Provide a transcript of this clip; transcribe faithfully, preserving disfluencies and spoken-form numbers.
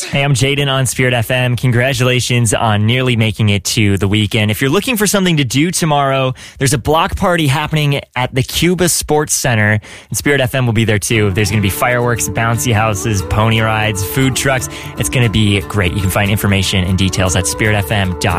Hey, I'm Jaden on Spirit F M. Congratulations on nearly making it to the weekend. If you're looking for something to do tomorrow, there's a block party happening at the Cuba Sports Center, and Spirit F M will be there too. There's going to be fireworks, bouncy houses, pony rides, food trucks. It's going to be great. You can find information and details at spirit f m dot com.